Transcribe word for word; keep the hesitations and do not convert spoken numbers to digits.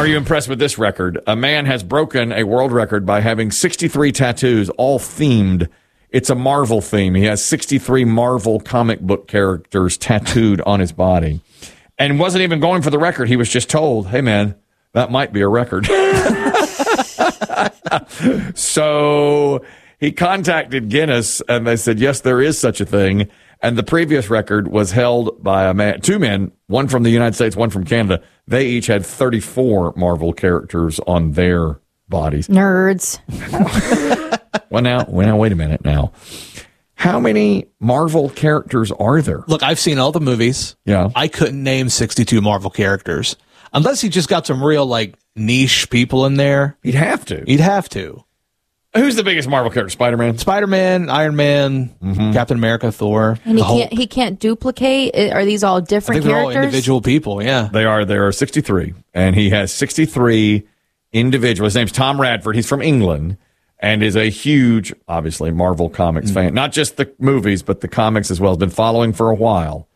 Are you impressed with this record? A man has broken a world record by having sixty-three tattoos, all themed. It's a Marvel theme. He has sixty-three Marvel comic book characters tattooed on his body. And wasn't even going for the record. He was just told, hey, man, that might be a record. So he contacted Guinness, and they said, yes, there is such a thing. And the previous record was held by a man, two men, one from the United States, one from Canada. They each had thirty-four Marvel characters on their bodies. Nerds. Well, now, well, now, wait a minute now. How many Marvel characters are there? Look, I've seen all the movies. Yeah. I couldn't name sixty-two Marvel characters. Unless he just got some real, like, niche people in there. He'd have to. He'd have to. Who's the biggest Marvel character? Spider-Man? Spider-Man, Iron Man, mm-hmm. Captain America, Thor. And he can't, he can't duplicate? Are these all different I think characters? They're all individual people, yeah. They are. There are sixty-three. And he has sixty-three individuals. His name's Tom Radford. He's from England and is a huge, obviously, Marvel Comics mm-hmm. fan. Not just the movies, but the comics as well. Has been following for a while.